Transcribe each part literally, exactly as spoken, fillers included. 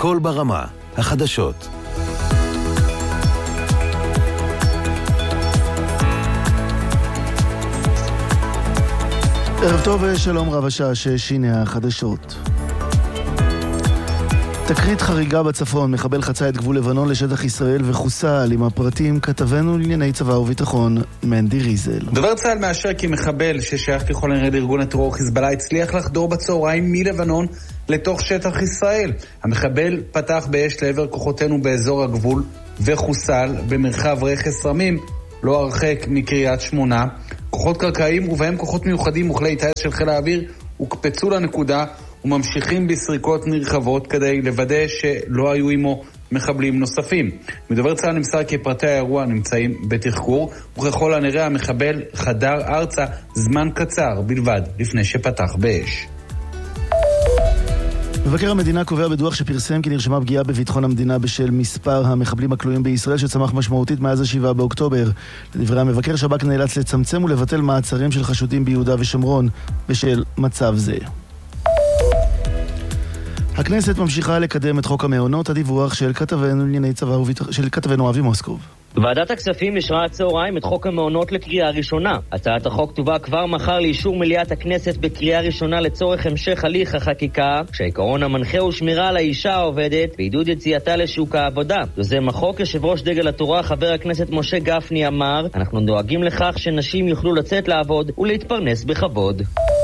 הכל ברמה, החדשות. ערב טוב ושלום רב, השעה שש, הנה החדשות. תקרית חריגה בצפון, מחבל חצה את גבול לבנון לשטח ישראל וחוסל. עם הפרטים כתבנו לענייני צבא וביטחון מנדי ריזל. דובר צה"ל מאשר כי מחבל ששייך ככל הנראה לארגון הטרור חיזבאללה הצליח לחדור בצהריים מלבנון לתוך שטח ישראל. המחבל פתח באש לעבר כוחותינו באזור הגבול וחוסל במרחב רכס רמים, לא הרחק מקריית שמונה. כוחות קרקעיים ובהם כוחות מיוחדים וכלי טיס של חיל האוויר הוקפצו לנקודה וממשיכים בסריקות נרחבות כדי לוודא שלא היו עמו מחבלים נוספים. מדובר צה"ל נמסר כי פרטי האירוע נמצאים בתחקור, וככל הנראה המחבל חדר ארצה זמן קצר בלבד לפני שפתח באש. מבקר המדינה קובע בדוח שפרסם כי נרשמה פגיעה בביטחון המדינה בשל מספר המחבלים הכלואים בישראל שצמח משמעותית מאז השבעה באוקטובר. לדברי המבקר, שב"כ נאלץ לצמצם ולבטל מעצרים של חשודים ביהודה ושומרון בשל מצב זה. הכנסת ממשיכה לקדם את חוק המעונות, הדיווח של כתבנו לענייני צבא וביטחון של כתבנו אבי מוסקוב. ועדת הכספים אישרה הצהריים את חוק המעונות לקריאה ראשונה. הצעת החוק תובא כבר מחר לאישור מליאת הכנסת בקריאה ראשונה לצורך המשך הליך החקיקה, כשעקרון המנחה הוא שמירה על האישה העובדת ועידוד יציאתה לשוק העבודה. יוזם החוק, יושב ראש דגל התורה, חבר הכנסת משה גפני, אמר: אנחנו דואגים לכך שנשים יוכלו לצאת לעבוד ולהתפרנס בכבוד.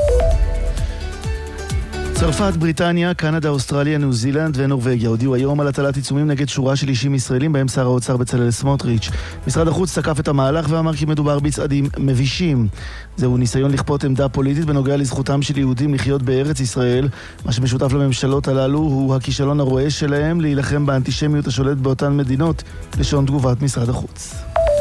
צרפת, בריטניה, קנדה, אוסטרליה, ניו זילנד ונורווגיה הודיעו היום על הטלת עיצומים נגד שורה של אישים ישראלים, בהם שר האוצר בצלאל סמוטריץ'. משרד החוץ תקף את המהלך ואמר כי מדובר בצעדים מבישים. זהו ניסיון לכפות עמדה פוליטית בנוגע לזכותם של יהודים לחיות בארץ ישראל. מה שמשותף לממשלות הללו הוא הכישלון הרועש שלהם להילחם באנטישמיות השולט באותן מדינות, לשון תגובת משרד החוץ.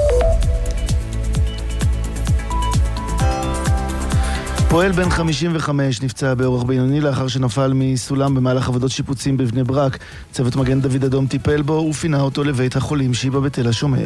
פועל בן חמישים וחמש נפצע באורח בינוני לאחר שנפל מסולם במהלך עבודות שיפוצים בבני ברק. צוות מגן דוד אדום טיפל בו ופינה אותו לבית החולים שיבא בתל השומר.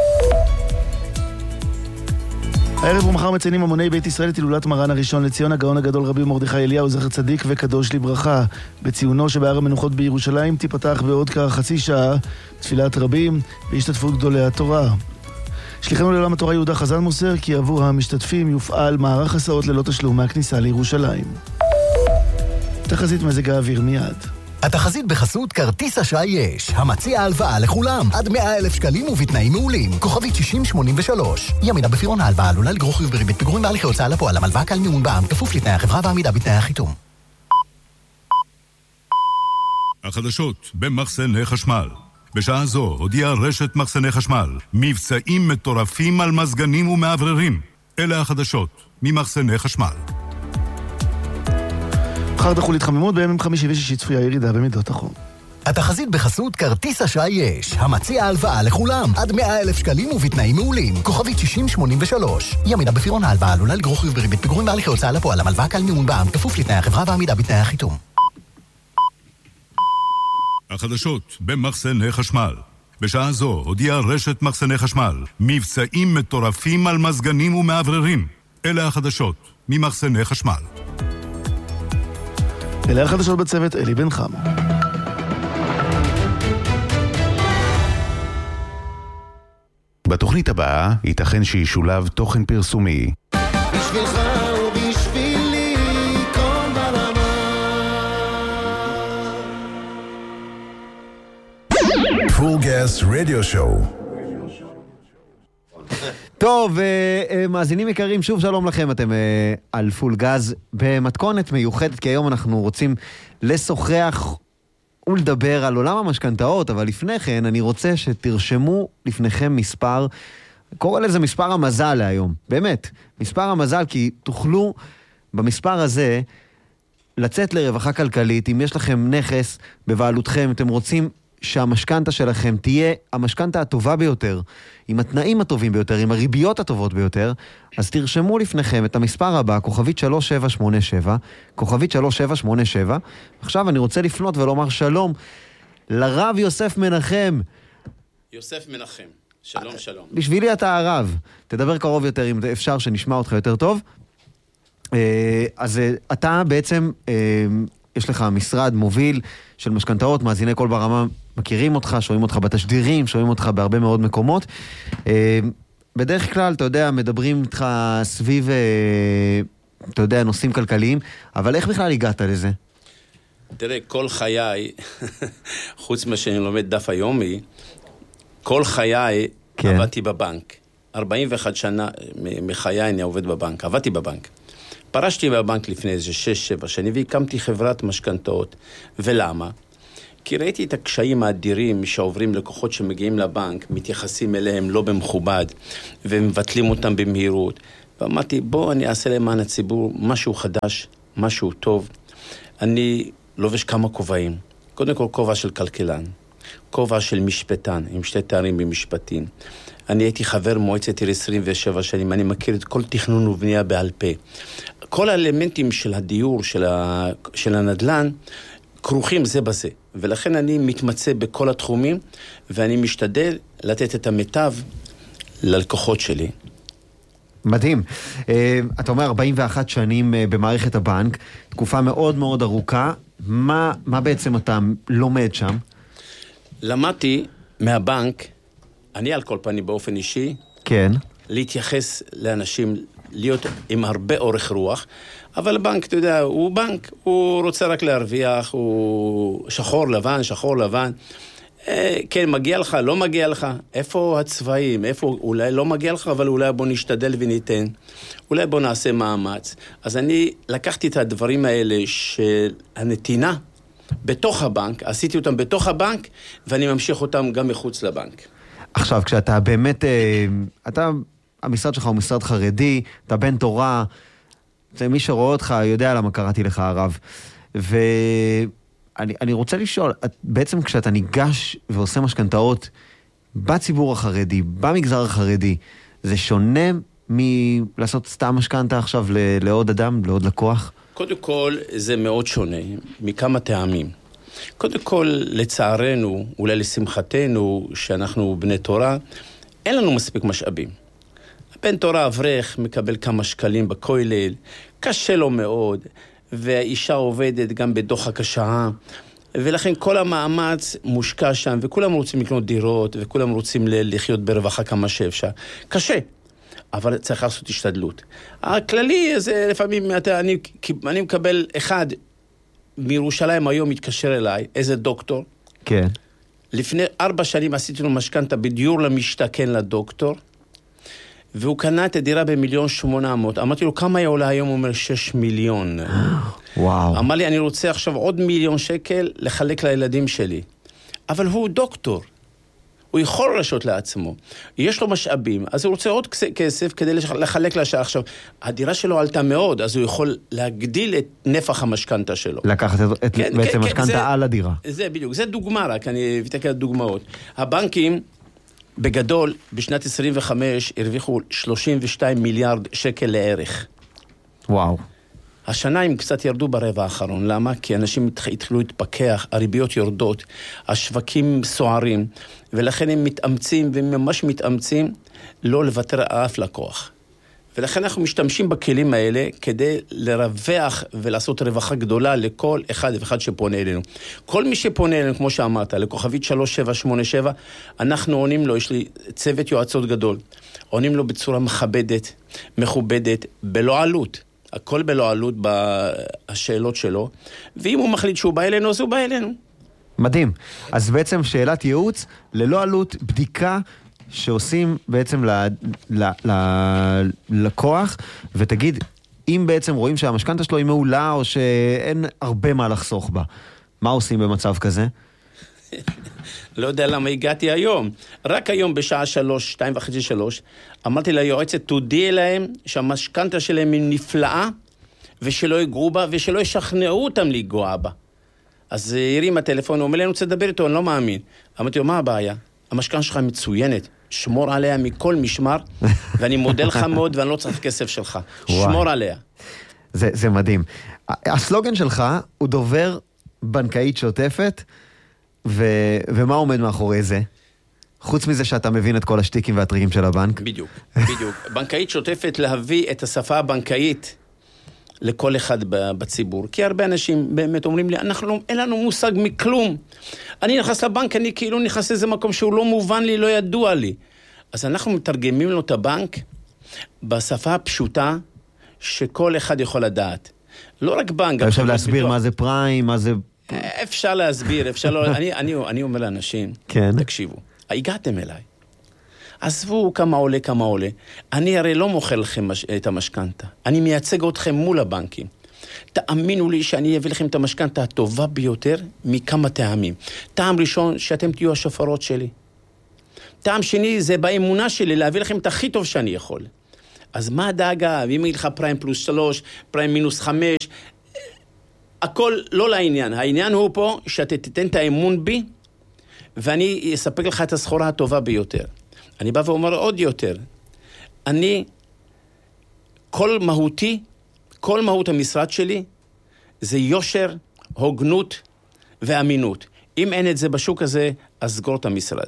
הערב ומחר מציינים המוני בית ישראל את הילולת מרן הראשון לציון הגאון הגדול רבי מרדכי אליהו זכר צדיק וקדוש לברכה. בציונו שבהר המנוחות בירושלים תיפתח בעוד כחצי שעה תפילת רבים בהשתתפות גדולי התורה. שליחנו לעולם התורה יהודה חזן מוסר כי עבור המשתתפים יופעל מערך הסעות ללא תשלום מהכניסה לירושלים. תחזית מזג האוויר מיד. התחזית בחסות כרטיס אשראי יש, המציע הלוואה לכולם, עד מאה אלף שקלים ובתנאים מעולים. כוכבית שישים שמונים ושלוש. ימינה בפירעון ההלוואה עלולה לגרור חיוב בריבית פיגורים בהליכי הוצאה לפועל. המלוואה קל מימון בע"מ, כפוף לתנאי החברה ועמידה בתנאי החיתום. החדשות במחסני חשמל. בשעה זו הודיעה רשת מחסני חשמל מבצעים מטורפים על מזגנים ומעבררים. אלה החדשות ממחסני חשמל. מחר דחו להתחממות, בימים חמישי ושישי צפויה ירידה במידות החום. התחזית בחסות כרטיס אשראי יש, המציע הלוואה לכולם, עד מאה אלף שקלים ובתנאים מעולים. כוכבית שישים שמונים ושלוש. ימינה בפירעון ההלוואה עלולה לגרור חיוב בריבית פיגורים בהליכי הוצאה לפועל. המלוואה קל מימון בע"מ, כפוף לתנאי החברה ועמידה בתנאי החיתום. החדשות במחסני חשמל. בשעה זו הודיעה רשת מחסני חשמל מבצעים מטורפים על מזגנים ומעבררים. אלה החדשות ממחסני חשמל. אלה החדשות בצוות אלי בן חמו. בתוכנית הבאה ייתכן שישולב תוכן פרסומי. בשבילך ובשבילי כל ברמה. Full Gas Radio Show. טוב, מאזינים יקרים, שוב שלום לכם, אתם על פול גז במתכונת מיוחדת, כי היום אנחנו רוצים לשוחח ולדבר על עולם המשכנתאות, אבל לפני כן אני רוצה שתרשמו לפניכם מספר, קורא לזה מספר המזל להיום, באמת, מספר המזל, כי תוכלו במספר הזה לצאת לרווחה כלכלית. אם יש לכם נכס בבעלותכם, אתם רוצים שהמשכנתה שלכם תהיה המשכנתה הטובה ביותר, עם התנאים הטובים ביותר, עם הריביות הטובות ביותר, אז תרשמו לפניכם את המספר הבא, כוכבית שלוש שבע שמונה שבע, כוכבית שלוש שבע שמונה שבע. עכשיו אני רוצה לפנות ולומר שלום לרב יוסף מנחם. יוסף מנחם, שלום שלום. בשבילי אתה הרב, תדבר קרוב יותר אם אפשר שנשמע אותך יותר טוב. אז אתה בעצם יש לך משרד מוביל של משכנתאות, מאזיני כל ברמה מכירים אותך, שומעים אותך בתשדירים, שומעים אותך בהרבה מאוד מקומות. בדרך כלל, אתה יודע, מדברים איתך סביב, אתה יודע, נושאים כלכליים, אבל איך בכלל הגעת לזה? תראה, כל חיי, חוץ מה שאני לומד דף היומי, כל חיי כן. עבדתי בבנק. ארבעים ואחת שנה מחיי אני עובד בבנק, עבדתי בבנק. פרשתי בבנק לפני איזה שש שבע שנים, והקמתי חברת משכנתאות. ולמה? כי ראיתי את הקשיים האדירים שעוברים לקוחות שמגיעים לבנק, מתייחסים אליהם לא במכובד, ומבטלים אותם במהירות. ואמרתי, בוא אני אעשה למען הציבור משהו חדש, משהו טוב. אני לובש כמה כובעים. קודם כל כובע של כלכלן, כובע של משפטן, עם שתי תארים במשפטים. אני הייתי חבר מועצת עיר עשרים ושבע שנים, אני מכיר את כל תכנון ובנייה בעל פה. כל האלמנטים של הדיור, של, ה... של הנדלן, כרוכים זה בזה. ולכן אני מתמצא בכל התחומים, ואני משתדל לתת את המיטב ללקוחות שלי. מדהים. אתה אומר ארבעים ואחת שנים במערכת הבנק, תקופה מאוד מאוד ארוכה. מה, מה בעצם אתה לומד שם? למדתי מהבנק, אני על כל פנים באופן אישי, כן. להתייחס לאנשים, להיות עם הרבה אורך רוח, אבל בנק, אתה יודע, הוא בנק, הוא רוצה רק להרוויח, הוא שחור לבן, שחור לבן. אה, כן, מגיע לך, לא מגיע לך, איפה הצבעים, איפה, אולי לא מגיע לך, אבל אולי בוא נשתדל וניתן, אולי בוא נעשה מאמץ. אז אני לקחתי את הדברים האלה של הנתינה בתוך הבנק, עשיתי אותם בתוך הבנק, ואני ממשיך אותם גם מחוץ לבנק. עכשיו, כשאתה באמת, אתה, המשרד שלך הוא משרד חרדי, אתה בן תורה, מי שרואה אותך יודע למה קראתי לך הרב. ואני אני רוצה לשאול, בעצם כשאתה ניגש ועושה משכנתאות בציבור החרדי, במגזר החרדי, זה שונה מלעשות סתם משכנתה עכשיו לעוד אדם, לעוד לקוח? קודם כל, זה מאוד שונה, מכמה טעמים. קודם כל, לצערנו, אולי לשמחתנו, שאנחנו בני תורה, אין לנו מספיק משאבים. בן תורה אברך מקבל כמה שקלים בכולל, קשה לו מאוד, והאישה עובדת גם בדוחק השעה, ולכן כל המאמץ מושקע שם, וכולם רוצים לקנות דירות, וכולם רוצים לחיות ברווחה כמה שאפשר. קשה, אבל צריך לעשות השתדלות. הכללי, זה לפעמים, אני, אני מקבל אחד, מירושלים היום מתקשר אליי, איזה דוקטור. כן. לפני ארבע שנים עשיתי לו משכנתה בדיור למשתכן לדוקטור, והוא קנה את הדירה במיליון שמונה מאות. אמרתי לו, כמה היא עולה היום? הוא אומר, שש מיליון. וואו. אמר לי, אני רוצה עכשיו עוד מיליון שקל לחלק לילדים שלי. אבל הוא דוקטור. הוא יכול לרשות לעצמו. יש לו משאבים, אז הוא רוצה עוד כסף כדי לחלק לשעה. עכשיו, הדירה שלו עלתה מאוד, אז הוא יכול להגדיל את נפח המשכנתה שלו. לקחת את, את כן, בעצם כן, משכנתה זה, על הדירה. זה בדיוק, זה דוגמה רק, אני אבטק את דוגמאות. הבנקים, בגדול, בשנת עשרים וחמש הרוויחו שלושים ושתיים מיליארד שקל לערך. וואו. השנה הם קצת ירדו ברבע האחרון. למה? כי אנשים התחילו להתפקח, הריביות יורדות, השווקים סוערים, ולכן הם מתאמצים, והם ממש מתאמצים לא לוותר על אף לקוח. ולכן אנחנו משתמשים בכלים האלה כדי לרווח ולעשות רווחה גדולה לכל אחד ואחד שפונה אלינו. כל מי שפונה אלינו, כמו שאמרת, לכוכבית שלוש שבע שמונה שבע, אנחנו עונים לו, יש לי צוות יועצות גדול, עונים לו בצורה מכבדת, מכובדת, בלא עלות. הכל בלא עלות בשאלות שלו, ואם הוא מחליט שהוא בא אלינו, אז הוא בא אלינו. מדהים. אז בעצם שאלת ייעוץ, ללא עלות, בדיקה שעושים בעצם ללקוח, ותגיד, אם בעצם רואים שהמשכנתה שלו היא מעולה, או שאין הרבה מה לחסוך בה, מה עושים במצב כזה? לא יודע למה הגעתי היום. רק היום בשעה שלוש, שתיים וחצי שלוש, אמרתי ליועצת, תודיע להם שהמשכנתה שלהם היא נפלאה, ושלא יגעו בה, ושלא ישכנעו אותם לגוע בה. אז הרים הטלפון, הוא אומר לי, אני רוצה לדבר איתו, אני לא מאמין. אמרתי לו, מה הבעיה? המשכנתה שלך מצוינת, שמור עליה מכל משמר, ואני מודה לך מאוד, ואני לא צריך כסף שלך. שמור עליה. זה, זה מדהים. הסלוגן שלך הוא דובר בנקאית שוטפת, ו... ומה עומד מאחורי זה? חוץ מזה שאתה מבין את כל השטיקים והטריקים של הבנק? בדיוק, בדיוק. בנקאית שוטפת להביא את השפה הבנקאית לכל אחד בציבור, כי הרבה אנשים באמת אומרים לי, אנחנו, אין לנו מושג מכלום. אני נכנס לבנק, אני כאילו נכנס לאיזה מקום שהוא לא מובן לי, לא ידוע לי. אז אנחנו מתרגמים לו את הבנק בשפה הפשוטה שכל אחד יכול לדעת. לא רק בנק. אפשר להסביר מה זה פריים, מה זה... אפשר להסביר, אפשר לא... אני, אני, אני אומר לאנשים, כן. תקשיבו, הגעתם אליי. עזבו כמה עולה, כמה עולה. אני הרי לא מוכר לכם את המשכנתה. אני מייצג אתכם מול הבנקים. תאמינו לי שאני אביא לכם את המשכנתה הטובה ביותר מכמה טעמים. טעם ראשון, שאתם תהיו השופרות שלי. טעם שני, זה באמונה שלי להביא לכם את הכי טוב שאני יכול. אז מה הדאגה? ואם יגיד לך פריים פלוס שלוש, פריים מינוס חמש, הכל לא לעניין. העניין הוא פה שאתה תיתן את האמון בי, ואני אספק לך את הסחורה הטובה ביותר. אני בא ואומר עוד יותר. אני, כל מהותי, כל מהות המשרד שלי, זה יושר, הוגנות ואמינות. אם אין את זה בשוק הזה, אז סגור את המשרד.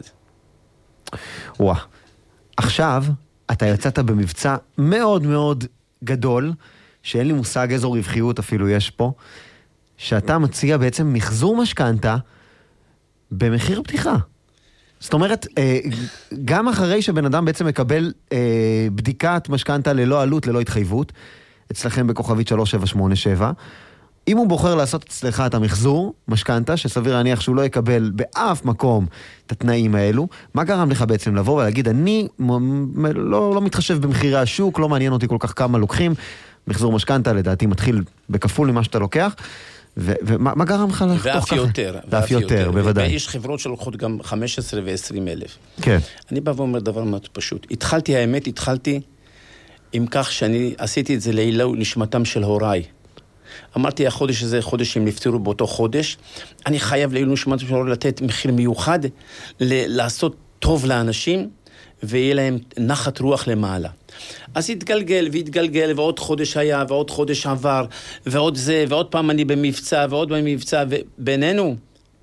וואה. עכשיו, אתה יצאת במבצע מאוד מאוד גדול, שאין לי מושג איזו רווחיות אפילו יש פה, שאתה מציע בעצם מחזור משכנתה במחיר פתיחה. זאת אומרת, גם אחרי שבן אדם בעצם מקבל בדיקת משכנתה ללא עלות, ללא התחייבות, אצלכם בכוכבית שלוש שבע שמונה שבע, אם הוא בוחר לעשות אצלך את המחזור, משכנתה, שסביר להניח שהוא לא יקבל באף מקום את התנאים האלו, מה גרם לך בעצם לבוא ולהגיד, אני לא, לא מתחשב במחירי השוק, לא מעניין אותי כל כך כמה לוקחים, מחזור משכנתה לדעתי מתחיל בכפול ממה שאתה לוקח, ומה גרם לך לחתוך ככה? ואף יותר. ואף יותר, בוודאי. ויש חברות שלוקחות גם חמש עשרה ועשרים אלף. כן. אני בא ואומר דבר מאוד פשוט. התחלתי, האמת, התחלתי עם כך שאני עשיתי את זה לעילוי נשמתם של הוריי. אמרתי, החודש הזה, חודש שהם נפטרו באותו חודש, אני חייב לעילוי נשמתם של הוריי לתת מחיר מיוחד, לעשות טוב לאנשים, ויהיה להם נחת רוח למעלה. אז התגלגל והתגלגל, ועוד חודש היה, ועוד חודש עבר, ועוד זה, ועוד פעם אני במבצע, ועוד במבצע, ובינינו,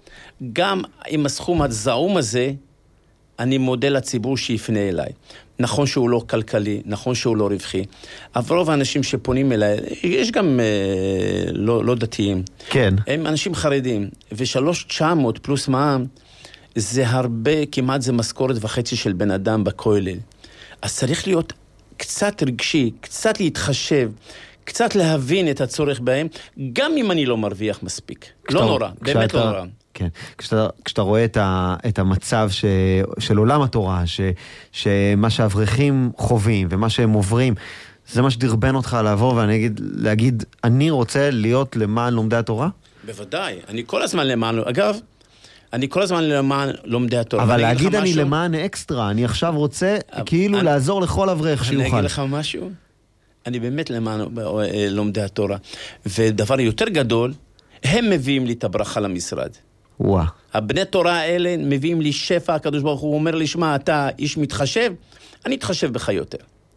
גם עם הסכום הזעום הזה, אני מודה לציבור שיפנה אליי. נכון שהוא לא כלכלי, נכון שהוא לא רווחי, אבל רוב האנשים שפונים אליי, יש גם אה, לא, לא דתיים. כן. הם אנשים חרדים, ושלוש תשע מאות פלוס מע"מ, זה הרבה, כמעט זה משכורת וחצי של בן אדם בכולל. אז צריך להיות קצת רגשי, קצת להתחשב, קצת להבין את הצורך בהם, גם אם אני לא מרוויח מספיק. לא נורא, באמת לא נורא. כן, כשאתה, כשאתה רואה את, ה, את המצב ש, של עולם התורה, ש, שמה שהאברכים חווים ומה שהם עוברים, זה מה שדרבן אותך לעבור, ואני אגיד, להגיד, אני רוצה להיות למען לומדי התורה? בוודאי, אני כל הזמן למען, אגב, אני כל הזמן למען לומדי התורה. אבל להגיד אני למען אקסטרה, אני עכשיו רוצה כאילו לעזור לכל אברך שיוכל. אני אגיד לך משהו, אני באמת למען לומדי התורה. ודבר יותר גדול, הם מביאים לי את הברכה למשרד. וואו. הבני תורה האלה מביאים לי שפע, הקדוש ברוך הוא אומר לי, שמע, אתה איש מתחשב, אני אתחשב בך יותר.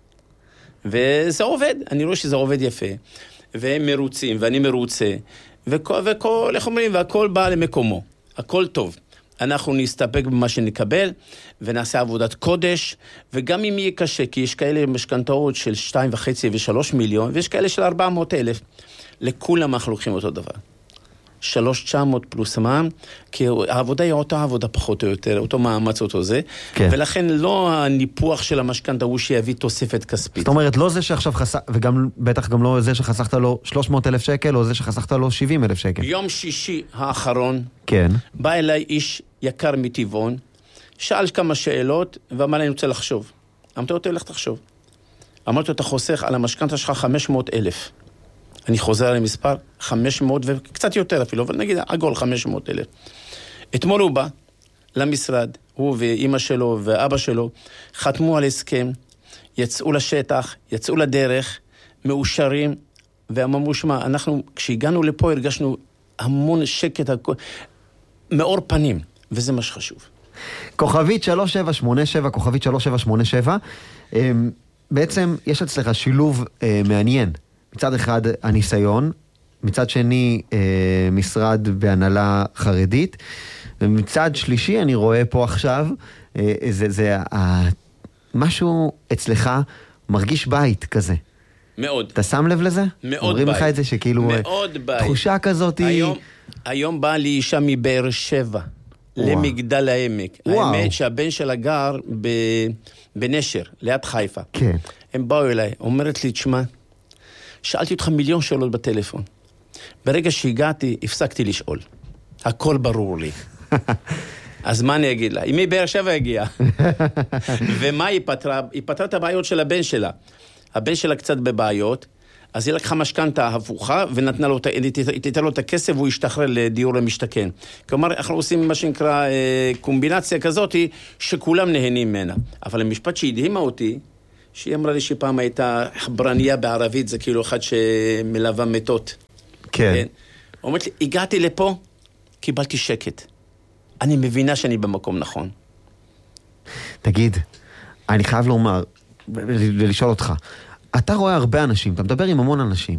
וזה עובד, אני רואה שזה עובד יפה. והם מרוצים, ואני מרוצה. וכל, וכל, איך אומרים, והכל בא למקומו. הכל טוב. אנחנו נסתפק במה שנקבל, ונעשה עבודת קודש, וגם אם יהיה קשה, כי יש כאלה משכנתאות של שתיים וחצי ושלוש מיליון, ויש כאלה של ארבע מאות אלף. לכולם אנחנו לוקחים אותו דבר. שלוש תשע מאות פלוס מע"מ, כי העבודה היא אותה עבודה פחות או יותר, אותו מאמץ אותו זה, כן. ולכן לא הניפוח של המשכנתה הוא שיביא תוספת כספית. זאת אומרת, לא זה שעכשיו חסך, וגם בטח גם לא זה שחסכת לו שלוש מאות אלף שקל, או זה שחסכת לו שבעים אלף שקל. יום שישי האחרון, כן. בא אליי איש יקר מטבעון, שאל כמה שאלות, ואמר לי, אני רוצה לחשוב. אמרתי לו, לך תחשוב. אמרתי לו, אתה חוסך על המשכנתה שלך חמש מאות אלף. אני חוזר על המספר, חמש מאות וקצת יותר אפילו, אבל נגיד עגול חמש מאות אלף. אתמול הוא בא למשרד, הוא ואמא שלו ואבא שלו, חתמו על הסכם, יצאו לשטח, יצאו לדרך, מאושרים, ואמרו, שמה, אנחנו, כשהגענו לפה, הרגשנו המון שקט, מאור פנים, וזה מה שחשוב. כוכבית שלוש שבע שמונה שבע, כוכבית שלוש שבע שמונה שבע, בעצם יש אצלך שילוב מעניין. מצד אחד הניסיון, מצד שני משרד בהנהלה חרדית, ומצד שלישי אני רואה פה עכשיו, זה, זה משהו אצלך מרגיש בית כזה. מאוד. אתה שם לב לזה? מאוד אומרים בית. לך את זה שכאילו... מאוד בית. תחושה כזאת היא... היום, היום באה לי אישה מבאר שבע, וואו. למגדל העמק. וואו. האמת שהבן שלה גר ב... בנשר, ליד חיפה. כן. הם באו אליי, אומרת לי, תשמע, שאלתי אותך מיליון שאלות בטלפון. ברגע שהגעתי, הפסקתי לשאול. הכל ברור לי. אז מה אני אגיד לה? היא מבאר שבע הגיעה. ומה היא פתרה? היא פתרה את הבעיות של הבן שלה. הבן שלה קצת בבעיות, אז היא לקחה משכנתה הפוכה, ונתנה לו, תיתן לו את הכסף, והוא ישתחרר לדיור למשתכן. כלומר, אנחנו עושים מה שנקרא קומבינציה כזאת, שכולם נהנים ממנה. אבל המשפט שהדהימה אותי, שהיא אמרה לי שפעם הייתה ברניה בערבית, זה כאילו אחד שמלווה מתות. כן. אומרת לי, הגעתי לפה, קיבלתי שקט. אני מבינה שאני במקום נכון. תגיד, אני חייב לומר, ולשאול אותך, אתה רואה הרבה אנשים, אתה מדבר עם המון אנשים,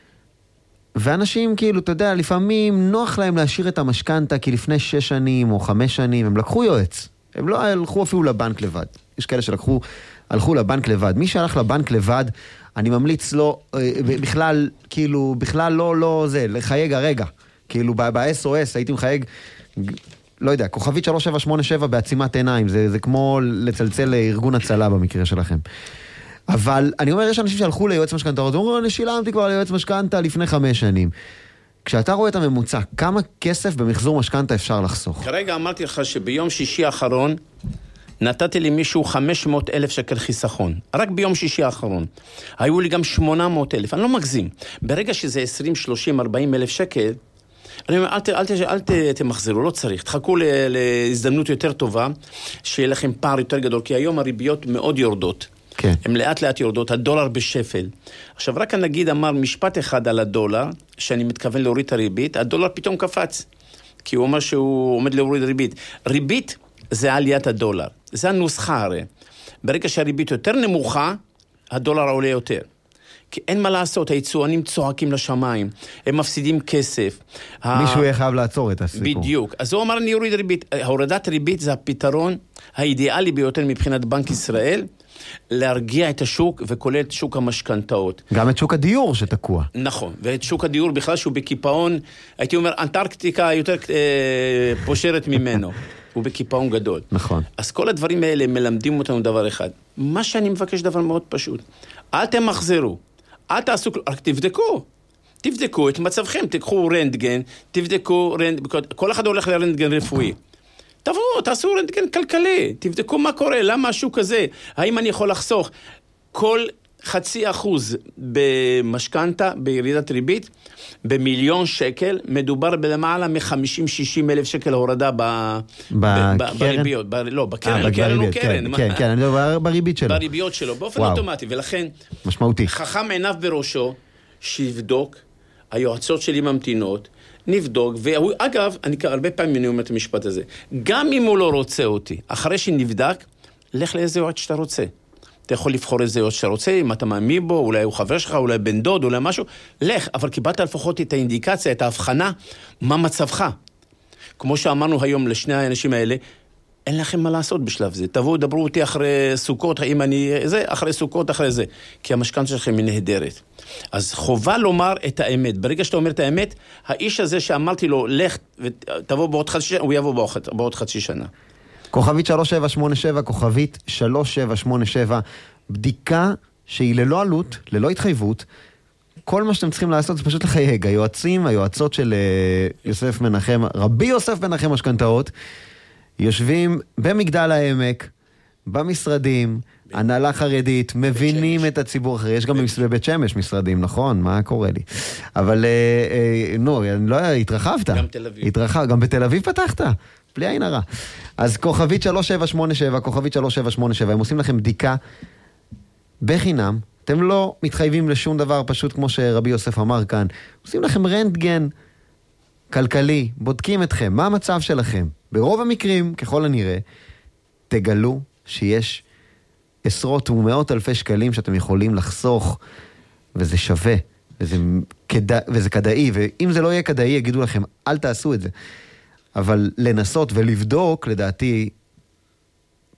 ואנשים כאילו, אתה יודע, לפעמים נוח להם להשאיר את המשכנתה, כי לפני שש שנים או חמש שנים הם לקחו יועץ, הם לא הלכו אפילו לבנק לבד. יש כאלה שלקחו, הלכו לבנק לבד. מי שהלך לבנק לבד, אני ממליץ לו, בכלל, כאילו, בכלל לא, לא זה, לחייג הרגע. כאילו, ב-אס או אס הייתי מחייג, לא יודע, כוכבית שלוש שבע שמונה שבע בעצימת עיניים, זה, זה כמו לצלצל לארגון הצלה במקרה שלכם. אבל אני אומר, יש אנשים שהלכו ליועץ משכנתאות, אומרים, אני שילמתי כבר ליועץ משכנתה לפני חמש שנים. כשאתה רואה את הממוצע, כמה כסף במחזור משכנתה אפשר לחסוך? כרגע אמרתי לך שביום שישי האחרון, נתתי לי מישהו חמש מאות אלף שקל חיסכון. רק ביום שישי האחרון. היו לי גם שמונה מאות אלף, אני לא מגזים. ברגע שזה עשרים, שלושים, ארבעים אלף שקל, אני אומר, אל, אל, אל, אל תמחזרו, לא צריך. תחכו להזדמנות יותר טובה, שיהיה לכם פער יותר גדול, כי היום הריביות מאוד יורדות. כן. הן לאט לאט יורדות, הדולר בשפל. עכשיו, רק הנגיד אמר משפט אחד על הדולר, שאני מתכוון להוריד את הריבית, הדולר פתאום קפץ. כי הוא אומר שהוא עומד להוריד ריבית. ריבית זה עליית הדולר. זה הנוסחה הרי. ברגע שהריבית יותר נמוכה, הדולר עולה יותר. כי אין מה לעשות, היצואנים צועקים לשמיים, הם מפסידים כסף. מישהו יהיה חייב לעצור את הסיפור. בדיוק. אז הוא אמר, אני אוריד ריבית. ההורדת ריבית זה הפתרון האידיאלי ביותר מבחינת בנק ישראל, להרגיע את השוק וכולל את שוק המשכנתאות. גם את שוק הדיור שתקוע. נכון, ואת שוק הדיור בכלל שהוא בקיפאון, הייתי אומר, אנטרקטיקה יותר אה, פושרת ממנו. הוא בקיפאון גדול. נכון. אז כל הדברים האלה מלמדים אותנו דבר אחד. מה שאני מבקש דבר מאוד פשוט. אל תמחזרו. אל תעשו, רק תבדקו. תבדקו את מצבכם. תקחו רנטגן, תבדקו רנטגן, כל אחד הולך לרנטגן רפואי. תבואו, תעשו רנטגן כלכלי. תבדקו מה קורה, למה השוק הזה. האם אני יכול לחסוך כל חצי אחוז במשכנתה, בירידת ריבית, במיליון שקל, מדובר בלמעלה מ-חמישים שישים אלף שקל הורדה בריביות. לא, בקרן, קרן הוא קרן. כן, כן, אני מדבר בריבית שלו. בריביות שלו, באופן אוטומטי, ולכן, משמעותי. חכם עיניו בראשו, שיבדוק, היועצות שלי ממתינות, נבדוק, ואגב, אני הרבה פעמים אני אומר את המשפט הזה, גם אם הוא לא רוצה אותי, אחרי שנבדק, לך לאיזה יועץ שאתה רוצה. אתה יכול לבחור איזה יועץ שאתה רוצה, אם אתה מאמין בו, אולי הוא חבר שלך, אולי בן דוד, אולי משהו, לך, אבל קיבלת לפחות את האינדיקציה, את ההבחנה, מה מצבך. כמו שאמרנו היום לשני האנשים האלה, אין לכם מה לעשות בשלב זה. תבואו, דברו אותי אחרי סוכות, האם אני, זה, אחרי סוכות, אחרי זה. כי המשכנתה שלכם היא נהדרת. אז חובה לומר את האמת. ברגע שאתה אומר את האמת, האיש הזה שאמרתי לו, לך ותבוא בעוד חצי שנה, הוא יבוא בעוד חצי שנה. כוכבית שלוש שבע שמונה שבע, כוכבית שלוש שבע שמונה שבע, בדיקה שהיא ללא עלות, ללא התחייבות. כל מה שאתם צריכים לעשות זה פשוט לחייג. היועצים, היועצות של יוסף מנחם, רבי יוסף מנחם משכנתאות, יושבים במגדל העמק, במשרדים, הנהלה חרדית, מבינים את הציבור אחרי. יש גם בבית שמש משרדים, נכון? מה קורה לי? אבל, נו, לא, התרחבת. גם תל אביב. התרחב, גם בתל אביב פתחת. בלי עין הרע. אז כוכבית שלוש שבע שמונה שבע, כוכבית שלוש שבע שמונה שבע, הם עושים לכם בדיקה בחינם. אתם לא מתחייבים לשום דבר, פשוט כמו שרבי יוסף אמר כאן. עושים לכם רנטגן כלכלי, בודקים אתכם, מה המצב שלכם. ברוב המקרים, ככל הנראה, תגלו שיש עשרות ומאות אלפי שקלים שאתם יכולים לחסוך, וזה שווה, וזה, כדא, וזה כדאי, ואם זה לא יהיה כדאי, יגידו לכם, אל תעשו את זה. אבל לנסות ולבדוק, לדעתי,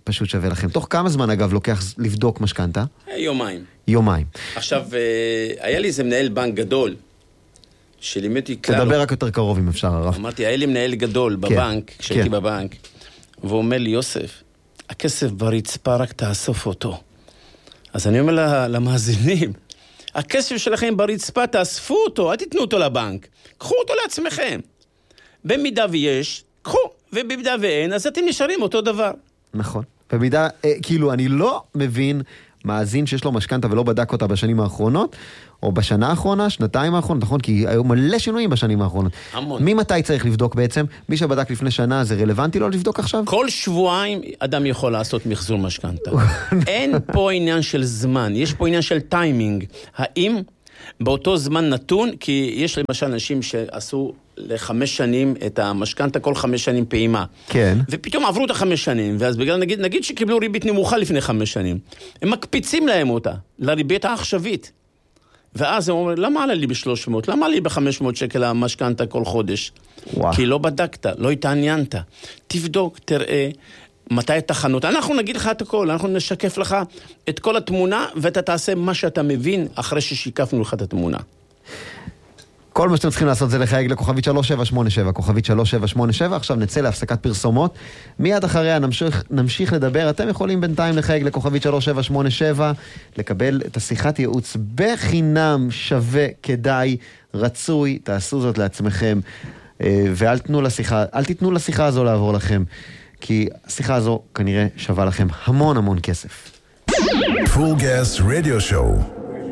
פשוט שווה לכם. תוך כמה זמן, אגב, לוקח לבדוק משכנתה? יומיים. יומיים. עכשיו, היה לי איזה מנהל בנק גדול, שלימדתי כלל... תדבר רק יותר קרוב אם אפשר, הרב. אמרתי, היה לי מנהל גדול בבנק, כשהייתי בבנק, והוא אומר לי, יוסף, הכסף ברצפה, רק תאסוף אותו. אז אני אומר למאזינים, הכסף שלכם ברצפה, תאספו אותו, אל תיתנו אותו לבנק. קחו אותו לעצמכם. במידה ויש, קחו, ובמידה ואין, אז אתם נשארים אותו דבר. נכון. במידה, אה, כאילו, אני לא מבין מאזין שיש לו משכנתה ולא בדק אותה בשנים האחרונות, או בשנה האחרונה, שנתיים האחרונות, נכון? כי היו מלא שינויים בשנים האחרונות. המון. ממתי צריך לבדוק בעצם? מי שבדק לפני שנה, זה רלוונטי לו לבדוק עכשיו? כל שבועיים אדם יכול לעשות מחזור משכנתה. אין פה עניין של זמן, יש פה עניין של טיימינג. האם באותו זמן נתון, כי יש למשל אנשים שעשו לחמש שנים את המשכנתה, כל חמש שנים פעימה. כן. ופתאום עברו את החמש שנים, ואז בגלל, נגיד, נגיד שקיבלו ריבית נמוכה לפני חמש שנים, הם מקפיצים להם אותה, לריבית העכשווית. ואז הם אומרים, למה עלה לי ב-שלוש מאות? למה עלה לי ב-חמש מאות שקל המשכנתה כל חודש? וואו. כי לא בדקת, לא התעניינת. תבדוק, תראה, מתי תחנות. אנחנו נגיד לך את הכל, אנחנו נשקף לך את כל התמונה, ואתה תעשה מה שאתה מבין אחרי ששיקפנו לך את התמונה. כל מה שאתם צריכים לעשות זה לחייג לכוכבית שלוש שבע שמונה שבע, כוכבית שלוש שבע שמונה שבע, עכשיו נצא להפסקת פרסומות, מיד אחריה נמשיך, נמשיך לדבר, אתם יכולים בינתיים לחייג לכוכבית שלוש שבע שמונה שבע, לקבל את השיחת ייעוץ בחינם, שווה, כדאי, רצוי, תעשו זאת לעצמכם, ואל תתנו לשיחה, אל תתנו לשיחה הזו לעבור לכם, כי השיחה הזו כנראה שווה לכם המון המון כסף. Full Gas Radio Show.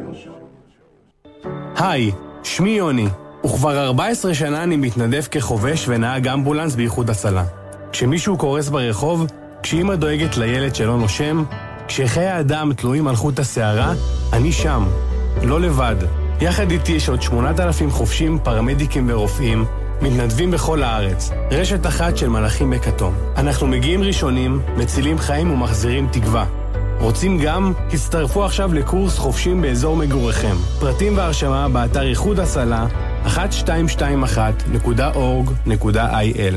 היי, שמי יוני, וכבר ארבע עשרה שנה אני מתנדב כחובש ונהג אמבולנס באיחוד הצלה. כשמישהו קורס ברחוב, כשאמא דואגת לילד שלא נושם, כשחיי האדם תלויים על חוט השערה, אני שם, לא לבד. יחד איתי יש עוד שמונת אלפים חובשים, פרמדיקים ורופאים, מתנדבים בכל הארץ, רשת אחת של מלאכים בכתום. אנחנו מגיעים ראשונים, מצילים חיים ומחזירים תקווה. רוצים גם? הצטרפו עכשיו לקורס חופשים באזור מגוריכם. פרטים והרשמה באתר איחוד הצלה אחת שתיים שתיים אחת נקודה אורג נקודה איי אל.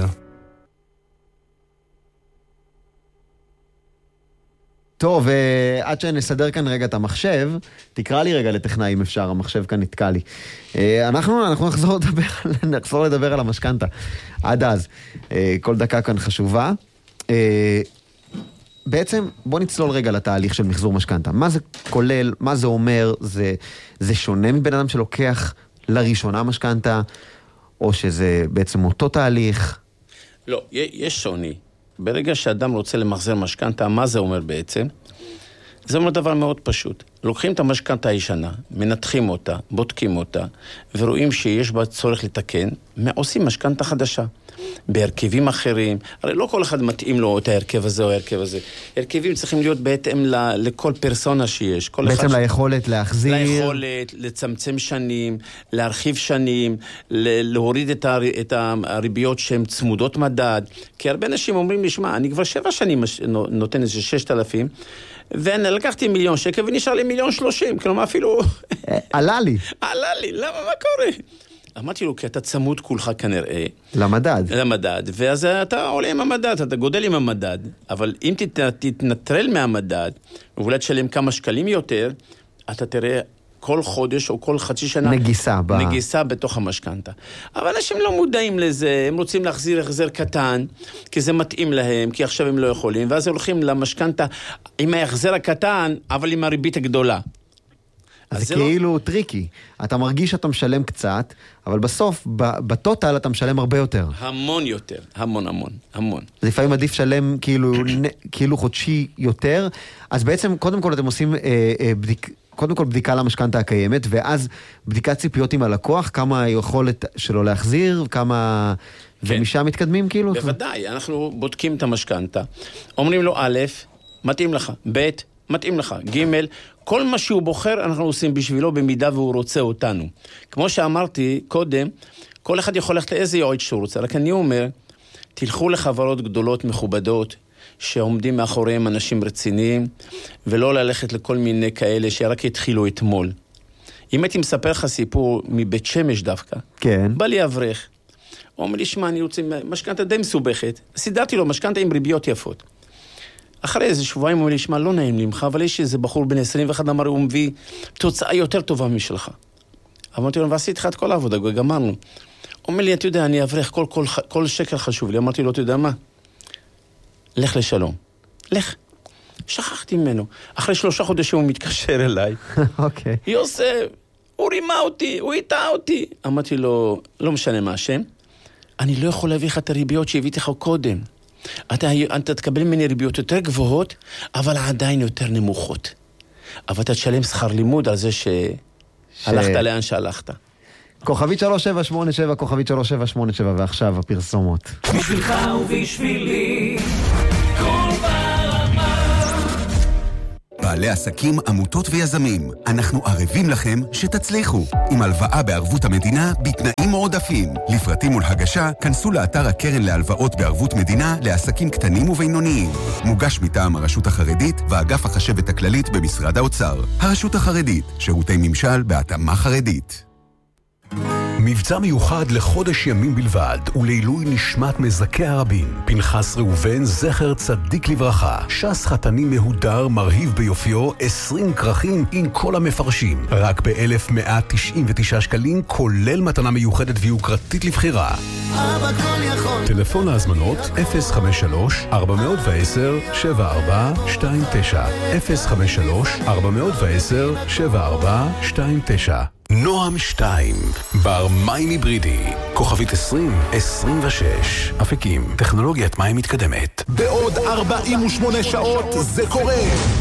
טוב, עד שנסדר כאן רגע את המחשב, תקרא לי רגע לטכנאי אם אפשר, המחשב כאן נתקע לי. אנחנו, אנחנו נחזור לדבר, נחזור לדבר על המשכנתה. עד אז, כל דקה כאן חשובה. בעצם בוא נצלול רגע לתהליך של מחזור משכנתה. מה זה כולל, מה זה אומר, זה, זה שונה מבן אדם שלוקח לראשונה משכנתה, או שזה בעצם אותו תהליך? לא, יש שוני. ברגע שאדם רוצה למחזר משכנתה, מה זה אומר בעצם? זה אומר דבר מאוד פשוט. לוקחים את המשכנתה הישנה, מנתחים אותה, בודקים אותה, ורואים שיש בה צורך לתקן, עושים משכנתה חדשה. בהרכבים אחרים, הרי לא כל אחד מתאים לו את ההרכב הזה או ההרכב הזה. הרכבים צריכים להיות בהתאם ל- לכל פרסונה שיש. בעצם ליכולת להחזיר. ליכולת, לצמצם שנים, להרחיב שנים, ל- להוריד את, הר- את הריביות שהן צמודות מדד. כי הרבה אנשים אומרים לי, שמע, אני כבר שבע שנים נותן איזה ששת אלפים, ואני לקחתי מיליון שקל ונשאר לי מיליון שלושים, כלומר אפילו... עלה לי. עלה לי, למה, מה קורה? אמרתי לו, כי אתה צמוד כולך כנראה. למדד. למדד, ואז אתה עולה עם המדד, אתה גודל עם המדד, אבל אם תת, תתנטרל מהמדד, ואולי תשלם כמה שקלים יותר, אתה תראה כל חודש או כל חצי שנה... נגיסה. ב... נגיסה בתוך המשכנתה. אבל אנשים לא מודעים לזה, הם רוצים להחזיר החזר קטן, כי זה מתאים להם, כי עכשיו הם לא יכולים, ואז הולכים למשכנתה עם ההחזר הקטן, אבל עם הריבית הגדולה. אז זה כאילו לא... טריקי. אתה מרגיש שאתה משלם קצת, אבל בסוף, בטוטל אתה משלם הרבה יותר. המון יותר, המון המון, המון. אז לפעמים עדיף שלם כאילו, כאילו חודשי יותר. אז בעצם, קודם כל אתם עושים אה, אה, בדיק... קודם כל בדיקה למשכנתה הקיימת, ואז בדיקת ציפיות עם הלקוח, כמה היכולת שלו להחזיר, כמה... כן. ומשם מתקדמים כאילו? בוודאי, אנחנו בודקים את המשכנתה. אומרים לו א', מתאים לך, ב', מתאים לך, ג', כל מה שהוא בוחר אנחנו עושים בשבילו במידה והוא רוצה אותנו. כמו שאמרתי קודם, כל אחד יכול ללכת לאיזה יועץ שהוא רוצה, רק אני אומר, תלכו לחברות גדולות מכובדות, שעומדים מאחוריהם אנשים רציניים, ולא ללכת לכל מיני כאלה שרק התחילו אתמול. אם הייתי מספר לך סיפור מבית שמש דווקא, כן. בא לי אברך, הוא אומר לי, שמע, אני רוצה משכנתה די מסובכת, סידרתי לו משכנתה עם ריביות יפות. אחרי איזה שבועיים הוא אומר לי, שמע, לא נעים לי ממך, אבל יש איזה בחור בן עשרים ואחת, אמר, הוא מביא תוצאה יותר טובה משלך. אמרתי לו, ועשיתי לך את כל העבודה, גמרנו. הוא אומר לי, אתה יודע, אני אברך, כל, כל, כל שקל חשוב לי. אמרתי לו, אתה יודע מה? לך לשלום. לך. שכחתי ממנו. אחרי שלושה חודשים הוא מתקשר אליי. אוקיי. יוסף, הוא רימה אותי, הוא איתה אותי. אמרתי לו, לא משנה מה השם, אני לא יכול להביא לך את הריביות שהבאתי לך קודם. אתה, אתה תקבל ממני ריביות יותר גבוהות, אבל עדיין יותר נמוכות. אבל אתה תשלם שכר לימוד על זה שהלכת לאן שהלכת. כוכבית שלוש שבע שמונה שבע, כוכבית שלוש שבע שמונה שבע, ועכשיו הפרסומות. בשבילך ובשבילי, כל ברמה. בעלי עסקים, עמותות ויזמים, אנחנו ערבים לכם שתצליחו. עם הלוואה בערבות המדינה בתנאים מועדפים. לפרטים ולהגשה, כנסו לאתר הקרן להלוואות בערבות מדינה לעסקים קטנים ובינוניים. מוגש מטעם הרשות החרדית ואגף החשבת הכללית במשרד האוצר. הרשות החרדית, שירותי ממשל בהתאמה חרדית. מבצע מיוחד לחודש ימים בלבד ולעילוי נשמת מזכי הרבים. פנחס ראובן זכר צדיק לברכה, שס חתני מהודר מרהיב ביופיו, עשרים כרכים עם כל המפרשים, רק ב-אלף מאה תשעים ותשעה שקלים, כולל מתנה מיוחדת ויוקרתית לבחירה. אבא כל יכול. טלפון להזמנות אפס חמש שלוש ארבע עשר שבע ארבע שתיים תשע אפס חמש שלוש ארבע עשר שבע ארבע שתיים תשע. נועם שתיים, בר מים היברידי, כוכבית עשרים עשרים ושש, אפיקים, טכנולוגיית מים מתקדמת. בעוד ארבעים ושמונה שעות זה קורה.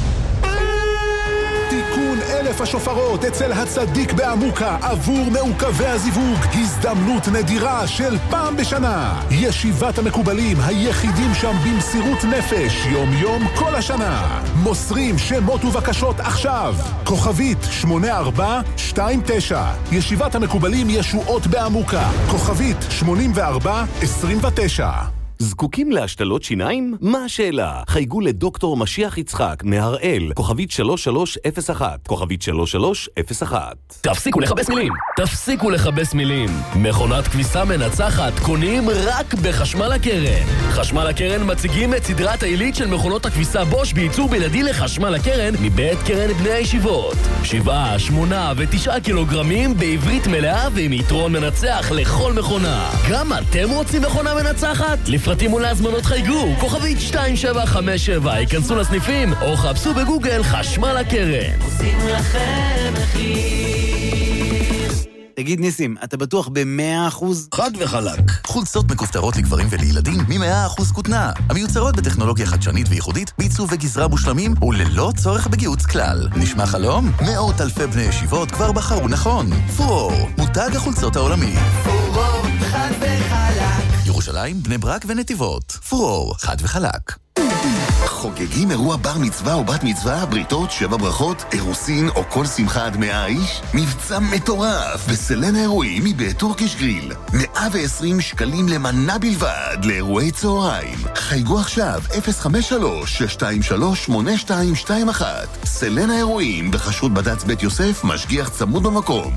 תיקון אלף השופרות אצל הצדיק בעמוקה עבור מעוכבי הזיווג, הזדמנות נדירה של פעם בשנה. ישיבת המקובלים, היחידים שם במסירות נפש, יום יום כל השנה. מוסרים שמות ובקשות עכשיו. כוכבית שמונה ארבע שתיים תשע. ישיבת המקובלים ישועות בעמוקה. כוכבית שמונים וארבע עשרים ותשע. זקוקים להשתלות שיניים? מה השאלה? חייגו לדוקטור משיח יצחק מהראל, כוכבית שלוש שלוש אפס אחת, כוכבית שלוש שלוש אפס אחת. תפסיקו לחבש מילים, תפסיקו לחבש מילים. מכונת כביסה מנצחת קונים רק בחשמל הקרן. חשמל הקרן מציגים את סדרת העילית של מכונות הכביסה בוש בייצור בלעדי לחשמל הקרן מבית קרן בני הישיבות. שבעה, שמונה ותשעה קילוגרמים בעברית מלאה ועם יתרון מנצח לכל מכונה. גם אתם רוצים מכונה מנצחת? לפרטים ולהזמנות חייגו, כוכבית שתיים שבע חמש שבע, ייכנסו לסניפים או חפשו בגוגל חשמל הקרן. עושים לכם מחיר. תגיד ניסים, אתה בטוח ב-מאה אחוז? חד וחלק. חולצות מכופתרות לגברים ולילדים מ-מאה אחוז כותנה. המיוצרות בטכנולוגיה חדשנית וייחודית, בעיצוב וגזרה מושלמים וללא צורך בגיוץ כלל. נשמע חלום? מאות אלפי בני ישיבות כבר בחרו נכון. פורור, מותג החולצות העולמי. פורור, חד וחלק. ירושלים, בני ברק ונתיבות. פורור, חד וחלק. חוגגים אירוע בר מצווה או בת מצווה, בריתות, שבע ברכות, אירוסין או כל שמחה עד מאה איש? מבצע מטורף בסלן האירועים מבית טורקיש גריל. מאה ועשרים שקלים למנה בלבד לאירועי צהריים. חייגו עכשיו אפס חמש שלוש שש שתיים שלוש שמונה שתיים שתיים אחת. סלן האירועים בחשות בד"ץ בית יוסף, משגיח צמוד במקום.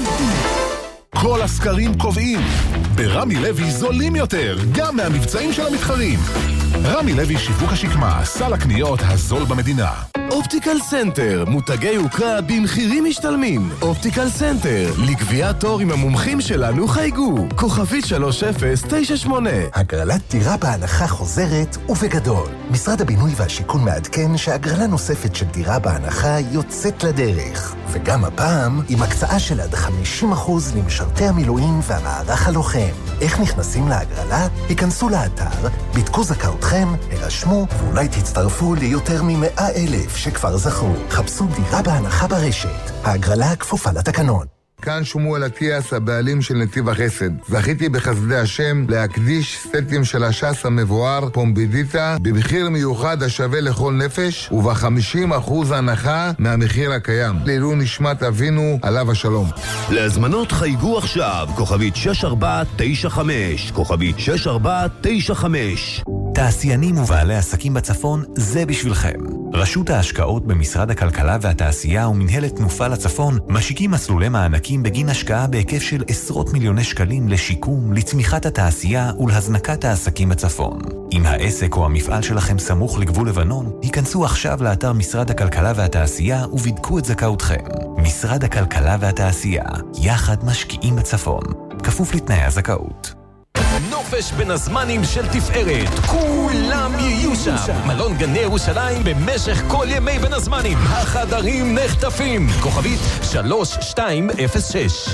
כל הסקרים קובעים, ברמי לוי זולים יותר, גם מהמבצעים של המתחרים. רמי לוי שיווק השקמה, סל הקניות הזול במדינה. אופטיקל סנטר, מותגי יוקרה במחירים משתלמים. אופטיקל סנטר, לקביעת תור עם המומחים שלנו חייגו. כוכבית שלוש אפס תשע שמונה. הגרלת דירה בהנחה חוזרת ובגדול. משרד הבינוי והשיכון מעדכן שהגרלה נוספת של דירה בהנחה יוצאת לדרך. וגם הפעם עם הקצאה של עד חמישים אחוז למשרתי המילואים והמערך הלוחם. איך נכנסים להגרלה? היכנסו לאתר, בדקו זכאותכם, הרשמו, ואולי תצטרפו ליותר ממאה אלף שכבר זכו. חפשו דירה בהנחה ברשת. ההגרלה כפופה לתקנון. כאן שמואל אטיאס, הבעלים של נתיב החסד. זכיתי בחסדי השם להקדיש סטים של הש"ס המבואר פומבידיטה במחיר מיוחד השווה לכל נפש וב-חמישים אחוז הנחה מהמחיר הקיים. לעילוי נשמת אבינו עליו השלום. להזמנות חייגו עכשיו, כוכבית שש ארבע תשע חמש, כוכבית שש ארבע תשע חמש. תעשיינים ובעלי עסקים בצפון, זה בשבילכם. רשות ההשקעות במשרד הכלכלה והתעשייה ומנהלת תנופה לצפון משיקים מסלולי מענקים בגין השקעה בהיקף של עשרות מיליוני שקלים לשיקום, לצמיחת התעשייה ולהזנקת העסקים בצפון. אם העסק או המפעל שלכם סמוך לגבול לבנון, היכנסו עכשיו לאתר משרד הכלכלה והתעשייה ובדקו את זכאותכם. משרד הכלכלה והתעשייה, יחד משקיעים בצפון. כפוף לתנאי הזכאות. נופש בין הזמנים של תפארת, כולם יהיו שם. מלון גני ירושלים במשך כל ימי בין הזמנים. החדרים נחטפים. כוכבית שלוש שתיים אפס שש.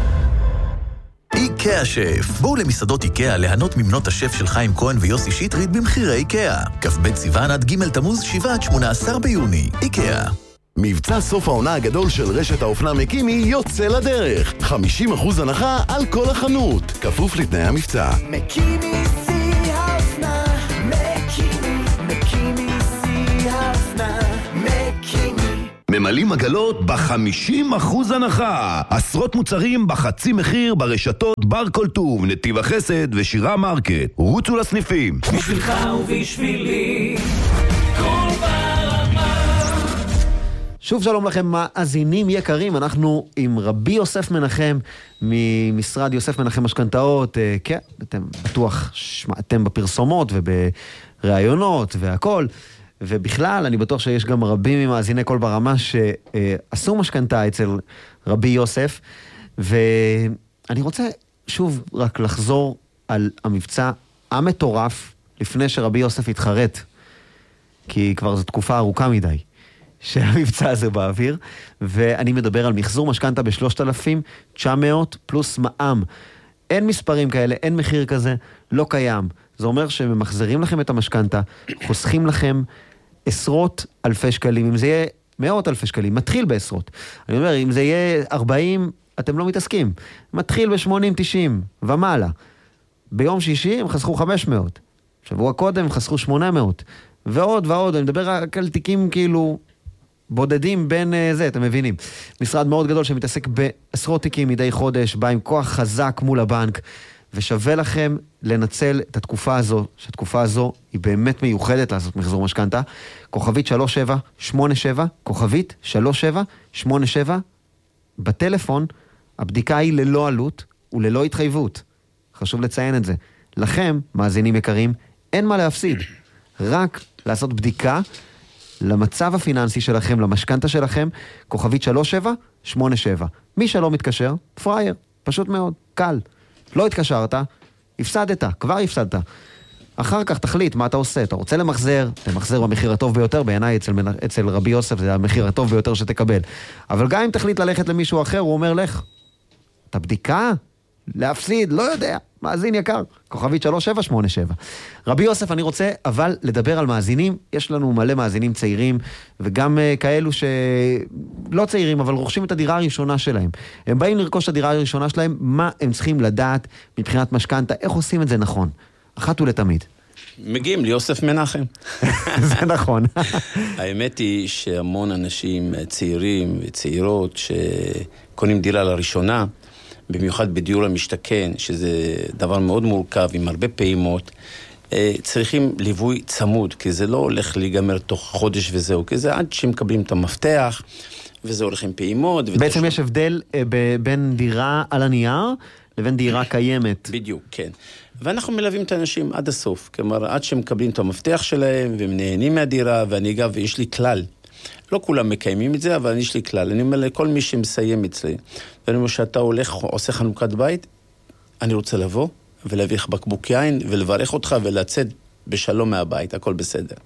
איקאה שף. בואו למסעדות איקאה ליהנות ממנות השף של חיים כהן ויוסי שטרית במחירי איקאה. כ"ב סיוון עד ג' תמוז שבעה עד שמונה עשר ביוני. איקאה. מבצע סוף העונה הגדול של רשת האופנה מקימי יוצא לדרך. חמישים אחוז הנחה על כל החנות. כפוף לתנאי המבצע. מקימי שיא האופנה, מקימי, מקימי שיא האופנה, מקימי. ממלאים עגלות ב-חמישים אחוז הנחה. עשרות מוצרים בחצי מחיר ברשתות בר כל טוב, נתיב החסד ושירה מרקט. רוצו לסניפים. בשבילך ובשבילי, כל ברמה. שוב שלום לכם מאזינים יקרים, אנחנו עם רבי יוסף מנחם ממשרד יוסף מנחם משכנתאות. כן, אתם בטוח שמעתם בפרסומות ובראיונות והכל, ובכלל אני בטוח שיש גם רבים ממאזיני כל ברמה שעשו משכנתה אצל רבי יוסף. ואני רוצה שוב רק לחזור על המבצע המטורף לפני שרבי יוסף התחרט, כי כבר זו תקופה ארוכה מדי שהמבצע הזה באוויר, ואני מדבר על מחזור משכנתה ב-שלושת אלפים תשע מאות פלוס מע"מ. אין מספרים כאלה, אין מחיר כזה, לא קיים. זה אומר שממחזרים לכם את המשכנתה, חוסכים לכם עשרות אלפי שקלים, אם זה יהיה מאות אלפי שקלים, מתחיל בעשרות. אני אומר, אם זה יהיה ארבעים, אתם לא מתעסקים. מתחיל ב-שמונים תשעים ומעלה. ביום שישי הם חסכו חמש מאות. שבוע קודם הם חסכו שמונה מאות. ועוד ועוד, אני מדבר רק על תיקים כאילו בודדים בין זה, אתם מבינים. משרד מאוד גדול שמתעסק בעשרות תיקים מדי חודש, בא עם כוח חזק מול הבנק, ושווה לכם לנצל את התקופה הזו, שהתקופה הזו היא באמת מיוחדת לעשות מחזור משכנתה. כוכבית שלוש שבע שמונה שבע, כוכבית שלוש שבע שמונה שבע, בטלפון, הבדיקה היא ללא עלות וללא התחייבות. חשוב לציין את זה. לכם, מאזינים יקרים, אין מה להפסיד. רק לעשות בדיקה למצב הפיננסי שלכם, למשכנתה שלכם, כוכבית שלוש שבע שמונה שבע. מי שלא מתקשר, פרייר, פשוט מאוד, קל. לא התקשרת, הפסדת, כבר הפסדת. אחר כך תחליט מה אתה עושה. אתה רוצה למחזר, תמחזר במחיר הטוב ביותר, בעיניי אצל, אצל רבי יוסף זה המחיר הטוב ביותר שתקבל. אבל גם אם תחליט ללכת למישהו אחר, הוא אומר לך, אתה בדיקה? להפסיד, לא יודע. מאזין יקר, כוכבית שלוש שבע שמונה שבע. רבי יוסף, אני רוצה אבל לדבר על מאזינים. יש לנו מלא מאזינים צעירים, וגם uh, כאלו שלא צעירים, אבל רוכשים את הדירה הראשונה שלהם. הם באים לרכוש את הדירה הראשונה שלהם, מה הם צריכים לדעת מבחינת משכנתה, איך עושים את זה נכון. אחת ולתמיד. מגיעים ליוסף מנחם. זה נכון. האמת היא שהמון אנשים צעירים וצעירות שקונים דירה לראשונה, במיוחד בדיור המשתכן, שזה דבר מאוד מורכב, עם הרבה פעימות, צריכים ליווי צמוד, כי זה לא הולך להיגמר תוך חודש וזהו, כי זה עד שמקבלים את המפתח, וזה הולך עם פעימות. בעצם ותש... יש הבדל בין דירה על הנייר, לבין דירה קיימת. בדיוק, כן. ואנחנו מלווים את האנשים עד הסוף, כלומר, עד שמקבלים את המפתח שלהם, והם נהנים מהדירה, ואני אגב, ויש לי כלל. לא כולם מקיימים את זה, אבל יש לי כלל. אני אומר לכל מי שמסיים אצלי, ואני אומר שאתה הולך, עושה חנוכת בית, אני רוצה לבוא ולהביא לך בקבוק יין, ולברך אותך ולצאת בשלום מהבית, הכל בסדר.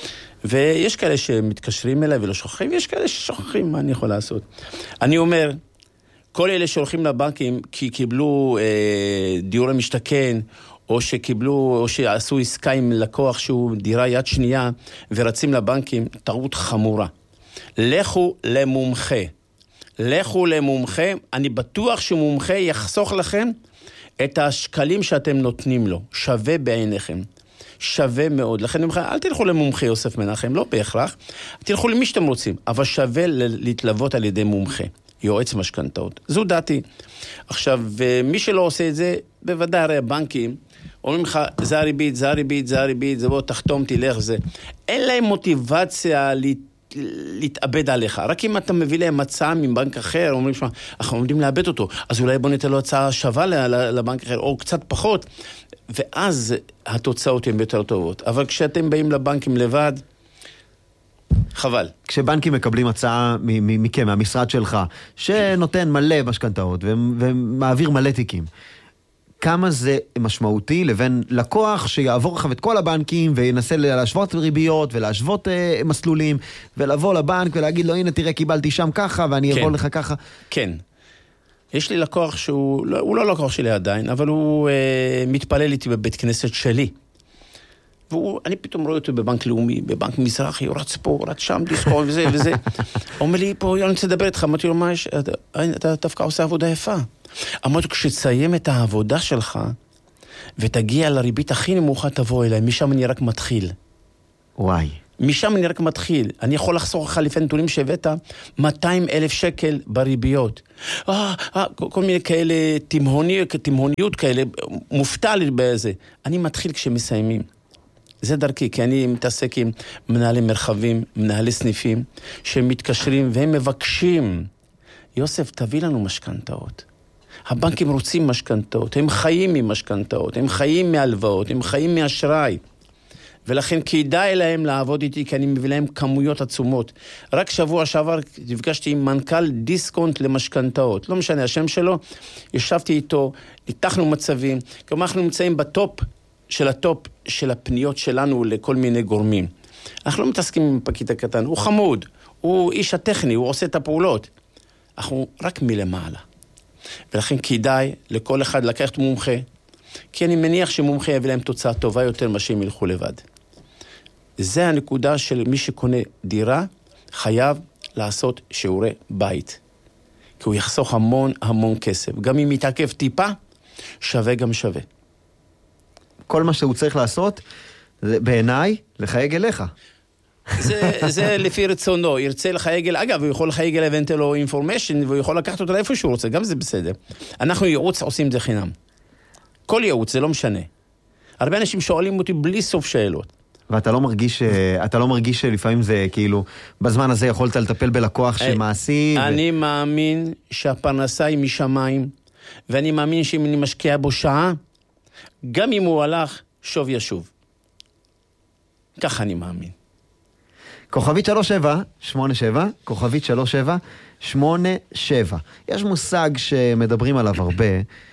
ויש כאלה שמתקשרים אליי ולא שוכחים, ויש כאלה ששוכחים, מה אני יכול לעשות? אני אומר, כל אלה שהולכים לבנקים כי קיבלו אה, דיור המשתכן, או שקיבלו, או שעשו עסקה עם לקוח שהוא דירה יד שנייה, ורצים לבנקים, טעות חמורה. לכו למומחה. לכו למומחה, אני בטוח שמומחה יחסוך לכם את השקלים שאתם נותנים לו. שווה בעיניכם. שווה מאוד. לכן אני אומר, אל תלכו למומחה יוסף מנחם, לא בהכרח. תלכו למי שאתם רוצים, אבל שווה להתלוות על ידי מומחה. יועץ משכנתאות. זו דעתי. עכשיו, מי שלא עושה את זה, בוודאי הרי הבנקים, אומרים לך, זה הריבית, זה הריבית, זה הריבית, זה בוא תחתום, תלך, זה. אין להם מוטיבציה להת... להתאבד עליך. רק אם אתה מביא להם הצעה מבנק אחר, אומרים שמה, אנחנו עומדים לאבד אותו, אז אולי בוא ניתן לו הצעה שווה לבנק אחר, או קצת פחות, ואז התוצאות הן יותר טובות. אבל כשאתם באים לבנקים לבד, חבל. כשבנקים מקבלים הצעה מכם, מהמשרד שלך, שנותן מלא משכנתאות ומעביר מלא תיקים, כמה זה משמעותי לבין לקוח שיעבור לך את כל הבנקים וינסה להשוות ריביות ולהשוות אה, מסלולים ולבוא לבנק ולהגיד לו הנה תראה קיבלתי שם ככה ואני כן. אבוא לך ככה. כן. יש לי לקוח שהוא לא, הוא לא לקוח שלי עדיין, אבל הוא אה, מתפלל איתי בבית כנסת שלי. ואני פתאום רואה אותו בבנק לאומי, בבנק מזרחי, הוא רץ פה, הוא רץ שם, דיסקון וזה וזה. הוא אומר לי, פה, אני רוצה לדבר איתך, אמרתי לו, מה יש? אתה דווקא עושה עבודה יפה. אמרתי, כשתסיים את העבודה שלך, ותגיע לריבית הכי נמוכה, תבוא אליי, משם אני רק מתחיל. וואי. משם אני רק מתחיל. אני יכול לחסוך לך לפי נתונים שהבאת, מאתיים אלף שקל בריביות. אה, אה, כל מיני כאלה, תימהוניות, תימהוניות כאלה, מופתע לי בזה. אני מתחיל כשמסיימים. זה דרכי, כי אני מתעסק עם מנהלי מרחבים, מנהלי סניפים, שהם מתקשרים והם מבקשים, יוסף, תביא לנו משכנתאות. הבנקים רוצים משכנתאות, הם חיים ממשכנתאות, הם חיים מהלוואות, הם חיים מאשראי. ולכן כדאי להם לעבוד איתי, כי אני מביא להם כמויות עצומות. רק שבוע שעבר נפגשתי עם מנכ"ל דיסקונט למשכנתאות. לא משנה, השם שלו, ישבתי איתו, ניתחנו מצבים, כלומר אנחנו נמצאים בטופ של הטופ של הפניות שלנו לכל מיני גורמים. אנחנו לא מתעסקים עם פקיד הקטן, הוא חמוד, הוא איש הטכני, הוא עושה את הפעולות. אנחנו רק מלמעלה. ולכן כדאי לכל אחד לקחת מומחה, כי אני מניח שמומחה יביא להם תוצאה טובה יותר מה שהם ילכו לבד. זה הנקודה של מי שקונה דירה, חייב לעשות שיעורי בית. כי הוא יחסוך המון המון כסף. גם אם יתעכב טיפה, שווה גם שווה. כל מה שהוא צריך לעשות, זה בעיניי, לחייג אליך. זה, זה לפי רצונו, ירצה לחייג אל, אגב, הוא יכול לחייג אליו ונתן לו אינפורמיישן, והוא יכול לקחת אותו לאיפה שהוא רוצה, גם זה בסדר. אנחנו ייעוץ עושים זה חינם. כל ייעוץ, זה לא משנה. הרבה אנשים שואלים אותי בלי סוף שאלות. ואתה לא מרגיש, אתה לא מרגיש שלפעמים זה כאילו, בזמן הזה יכולת לטפל בלקוח שמעשי? אני מאמין שהפרנסה היא משמיים, ואני מאמין שאם אני משקיע בו שעה, גם אם הוא הלך, שוב ישוב. ככה אני מאמין. כוכבית שלוש שבע שמונה שבע, כוכבית שלוש שבע שמונה שבע. יש מושג שמדברים עליו הרבה,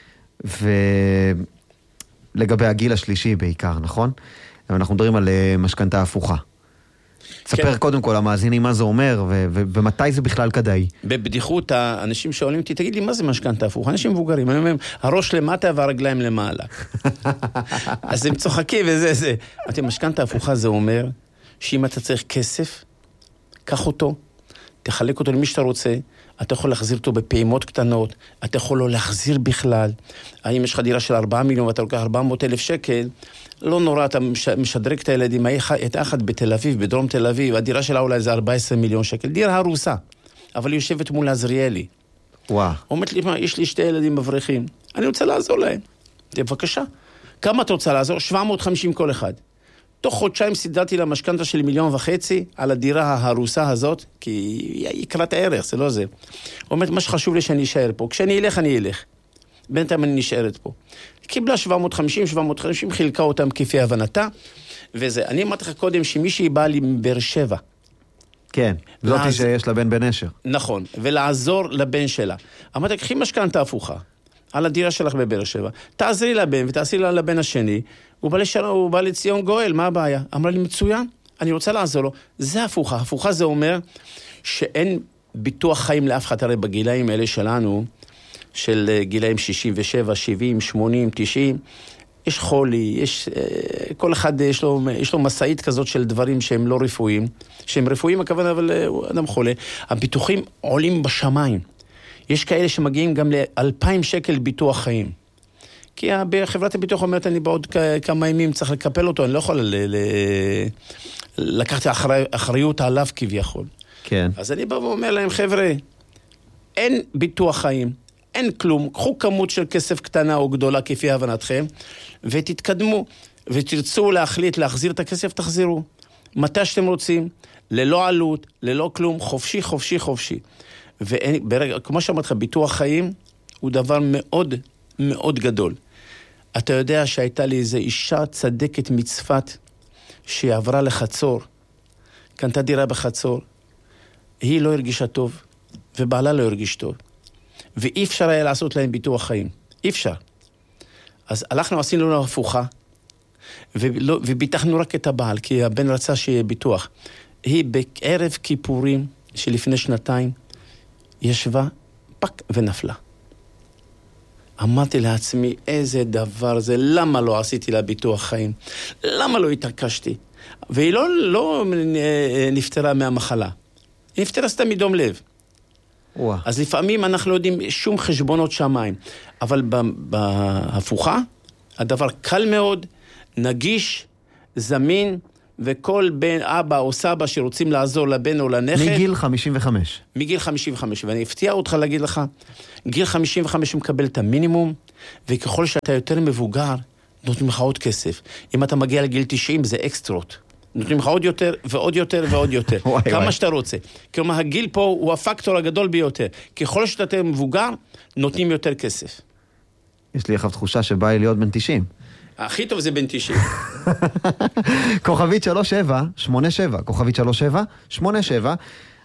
ולגבי הגיל השלישי בעיקר, נכון? אנחנו מדברים על משכנתה הפוכה. תספר קודם כל המאזינים מה זה אומר, ומתי זה בכלל כדאי. בבדיחות, האנשים שואלים אותי, תגיד לי, מה זה משכנתה הפוכה? אנשים מבוגרים, אני אומר, הראש למטה והרגליים למעלה. אז הם צוחקים וזה, זה. אתם, משכנתה הפוכה זה אומר, שאם אתה צריך כסף, קח אותו, תחלק אותו למי שאתה רוצה, אתה יכול להחזיר אותו בפעימות קטנות, אתה יכול לא להחזיר בכלל. האם יש לך דירה של ארבעה מיליון ואתה לוקח ארבע מאות אלף שקל, לא נורא, אתה משדרג את הילדים, את האחת בתל אביב, בדרום תל אביב, הדירה שלה אולי זה ארבעה עשר מיליון שקל, דירה הרוסה, אבל היא יושבת מול עזריאלי. וואו. אומרת לי, מה, יש לי שתי ילדים מבריחים, אני רוצה לעזור להם. בבקשה. כמה אתה רוצה לעזור? שבע מאות וחמישים כל אחד. תוך חודשיים סידרתי למשכנתה שלי מיליון וחצי על הדירה הרוסה הזאת, כי היא יקרת הערך, זה לא זה. אומרת, מה שחשוב לי שאני אשאר פה. כשאני אלך, אני אלך. בינתיים אני נשארת פה. קיבלה שבע מאות וחמישים, שבע מאות וחמישים, חילקה אותם כפי הבנתה, וזה. אני אמרתי לך קודם שמישהי באה לי מבאר שבע. כן, זאתי לעז... שיש לבן בן אשר. נכון, ולעזור לבן שלה. אמרתי, קחי משכנתה הפוכה, על הדירה שלך בבאר שבע. תעזרי לבן ותעשי לה לבן השני, הוא בא, לשל... הוא בא לציון גואל, מה הבעיה? אמרה לי, מצוין, אני רוצה לעזור לו. זה הפוכה. הפוכה זה אומר שאין ביטוח חיים לאף אחד, הרי בגילאים האלה שלנו, של גילאים שישים ושבע, שבעים, שמונים, תשעים, יש חולי, יש, כל אחד יש לו, יש לו מסעית כזאת של דברים שהם לא רפואיים, שהם רפואיים הכוונה, אבל הוא אדם חולה. הביטוחים עולים בשמיים. יש כאלה שמגיעים גם לאלפיים שקל ביטוח חיים. כי חברת הביטוח אומרת, אני בעוד כמה ימים צריך לקפל אותו, אני לא יכול ל- ל- לקחת אחרי, אחריות עליו כביכול. כן. אז אני בא ואומר להם, חבר'ה, אין ביטוח חיים, אין כלום, קחו כמות של כסף קטנה או גדולה כפי הבנתכם, ותתקדמו, ותרצו להחליט להחזיר את הכסף, תחזירו. מתי שאתם רוצים, ללא עלות, ללא כלום, חופשי, חופשי, חופשי. וכמו שאמרתי לך, ביטוח חיים הוא דבר מאוד מאוד גדול. אתה יודע שהייתה לי איזו אישה צדקת מצפת, שהיא עברה לחצור, קנתה דירה בחצור, היא לא הרגישה טוב, ובעלה לא הרגיש טוב. ואי אפשר היה לעשות להם ביטוח חיים. אי אפשר. אז הלכנו, עשינו לו הפוכה, ולא, וביטחנו רק את הבעל, כי הבן רצה שיהיה ביטוח. היא בערב כיפורים שלפני שנתיים, ישבה, פק ונפלה. אמרתי לעצמי, איזה דבר זה, למה לא עשיתי לה ביטוח חיים? למה לא התעקשתי? והיא לא, לא נפטרה מהמחלה. היא נפטרה סתם מדום לב. ווא. אז לפעמים אנחנו לא יודעים שום חשבונות שמיים. אבל בהפוכה, הדבר קל מאוד, נגיש, זמין, וכל בן אבא או סבא שרוצים לעזור לבן או לנכד. מגיל חמישים וחמש. מגיל חמישים וחמש. ואני אפתיע אותך להגיד לך, גיל חמישים וחמש מקבל את המינימום, וככל שאתה יותר מבוגר, נותנים לך עוד כסף. אם אתה מגיע לגיל תשעים, זה אקסטרות. נותנים לך עוד יותר ועוד יותר ועוד יותר. וואי, כמה וואי. שאתה רוצה. כלומר, הגיל פה הוא הפקטור הגדול ביותר. ככל שאתה יותר מבוגר, נותנים יותר כסף. יש לי עכשיו תחושה שבא לי להיות בן תשעים. הכי טוב זה בן תשעים. כוכבית שלוש שבע שמונה שבע, כוכבית שלוש שבע שמונה שבע,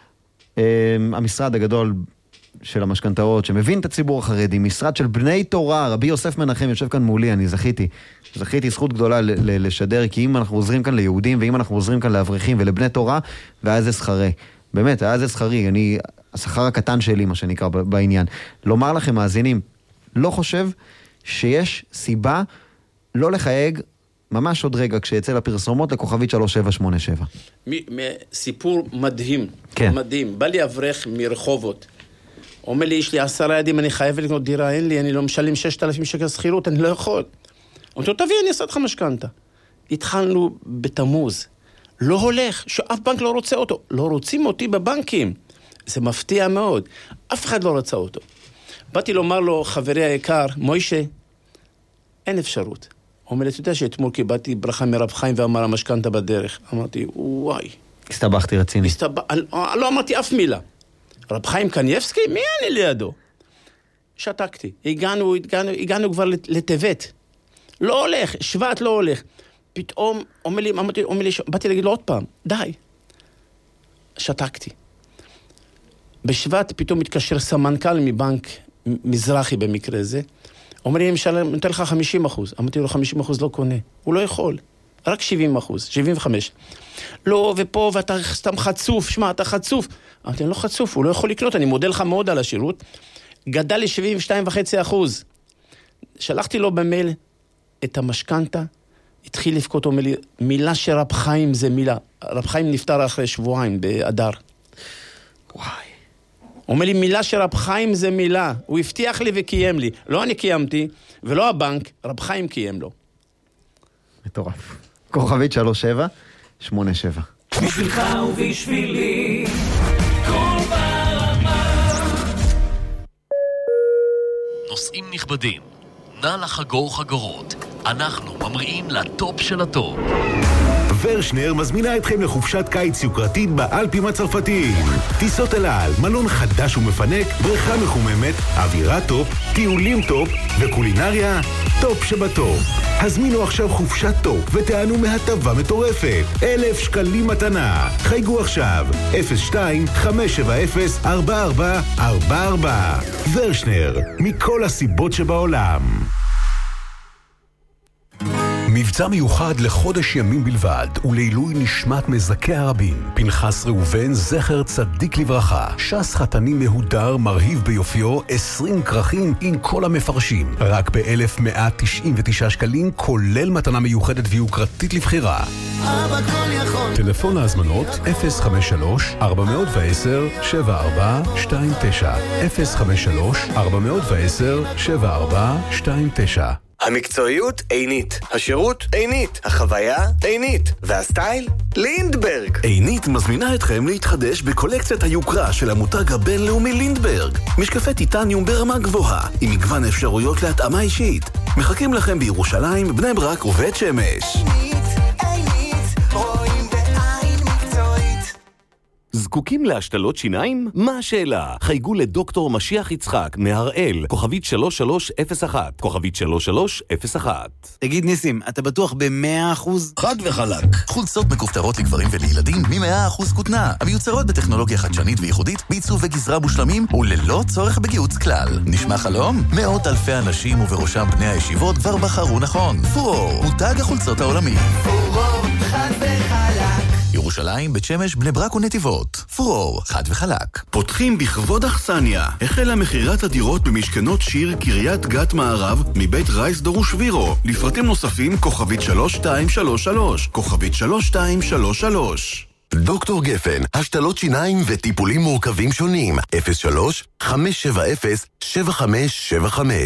המשרד הגדול של המשכנתאות, שמבין את הציבור החרדי, משרד של בני תורה, רבי יוסף מנחם יושב כאן מולי, אני זכיתי, זכיתי זכות גדולה ל- ל- לשדר, כי אם אנחנו עוזרים כאן ליהודים, ואם אנחנו עוזרים כאן לאברכים ולבני תורה, והיה זה שכרי. באמת, היה זה שכרי, אני, השכר הקטן שלי, מה שנקרא, בעניין. לומר לכם, מאזינים, לא חושב שיש סיבה לא לחייג, ממש עוד רגע, כשיצא לפרסומות, לכוכבית שלוש שבע שמונה שבע. סיפור מדהים, כן. מדהים. בא לי אברך מרחובות. אומר לי, יש לי עשרה ילדים, אני חייב לקנות דירה, אין לי, אני לא משלם ששת אלפים שקל שכירות, אני לא יכול. אמרתי לו, תביא, אני אעשה לך משכנתה. התחלנו בתמוז. לא הולך, שאף בנק לא רוצה אותו. לא רוצים אותי בבנקים. זה מפתיע מאוד. אף אחד לא רצה אותו. באתי לומר לו, חברי היקר, מוישה, אין אפשרות. הוא אומר לי, אתה יודע שאתמול קיבלתי ברכה מרב חיים ואמר המשכנתה בדרך. אמרתי, וואי. הסתבכתי רציני. הסתבח... לא אמרתי אף מילה. רב חיים קניאבסקי, מי אני לידו? שתקתי. הגענו, הגענו, הגענו כבר לטבת. לא הולך, שבט לא הולך. פתאום, אומר לי, אמרתי, אומר לי, באתי להגיד לו עוד פעם, די. שתקתי. בשבט פתאום מתקשר סמנכ"ל מבנק מזרחי במקרה הזה. אומר לי, אני נותן לך חמישים אחוז. אמרתי לו, חמישים אחוז לא קונה. הוא לא יכול. רק שבעים אחוז, שבעים וחמש. לא, ופה, ואתה סתם חצוף, שמה, אתה חצוף. אמרתי, אני לא חצוף, הוא לא יכול לקנות, אני מודה לך מאוד על השירות. גדל לי שבעים ושתיים וחצי אחוז. שלחתי לו במייל את המשכנתה, התחיל לבכות, אומר לי, מילה שרב חיים זה מילה. רב חיים נפטר אחרי שבועיים באדר. וואי. אומר לי, מילה שרב חיים זה מילה. הוא הבטיח לי וקיים לי. לא אני קיימתי, ולא הבנק, רב חיים קיים לו. מטורף. כוכבית שלוש שבע שמונה שבע. בשבילך ובשבילי כל ברמה. נושאים נכבדים, נא לחגור חגורות. אנחנו ממריאים לטופ של הטופ. ורשנר מזמינה אתכם לחופשת קיץ יוקרתית באלפים הצרפתיים. טיסות אל על, מלון חדש ומפנק, בריכה מחוממת, אווירה טופ, טיולים טופ וקולינריה טופ שבטופ. הזמינו עכשיו חופשת טופ ותענו מהטבה מטורפת. אלף שקלים מתנה. חייגו עכשיו אפס שתיים חמש שבע אפס ארבע ארבע ארבע ארבע. ורשנר, מכל הסיבות שבעולם. מבצע מיוחד לחודש ימים בלבד, ולעילוי נשמת מזכי הרבים. פנחס ראובן, זכר צדיק לברכה. ש"ס חתני מהודר, מרהיב ביופיו, עשרים כרכים עם כל המפרשים. רק ב-אלף מאה תשעים ותשעה שקלים, כולל מתנה מיוחדת ויוקרתית לבחירה. אבא כל יכול. טלפון להזמנות אפס חמש שלוש ארבע עשר שבע ארבע שתיים תשע אפס חמש שלוש ארבע עשר שבע ארבע שתיים תשע. המקצועיות עינית, השירות עינית, החוויה עינית, והסטייל לינדברג. עינית מזמינה אתכם להתחדש בקולקציית היוקרה של המותג הבינלאומי לינדברג. משקפי טיטניום ברמה גבוהה, עם מגוון אפשרויות להתאמה אישית. מחכים לכם בירושלים, בני ברק ובית שמש. זקוקים להשתלות שיניים? מה השאלה? חייגו לדוקטור משיח יצחק מהראל, כוכבית שלוש שלוש אפס אחת, כוכבית שלוש שלוש אפס אחת. תגיד ניסים, אתה בטוח ב-מאה אחוז? חד וחלק. חולצות מכופתרות לגברים ולילדים מ-מאה אחוז כותנה, המיוצרות בטכנולוגיה חדשנית וייחודית, בעיצוב וגזרה מושלמים וללא צורך בגיוץ כלל. נשמע חלום? מאות אלפי אנשים ובראשם בני הישיבות כבר בחרו נכון. פורור, מותג החולצות העולמי. פורור, חד וחלק. ירושלים, בית שמש, בני ברק ונתיבות. פורור, חד וחלק. פותחים בכבוד אכסניה. החלה מחירת הדירות במשכנות שיר קריית גת מערב מבית רייס דור ושבירו. לפרטים נוספים כוכבית שלוש שתיים שלוש שלוש, כוכבית שלוש שתיים שלוש שלוש. דוקטור גפן, השתלות שיניים וטיפולים מורכבים שונים. אפס שלוש חמש שבע אפס שבע חמש שבע חמש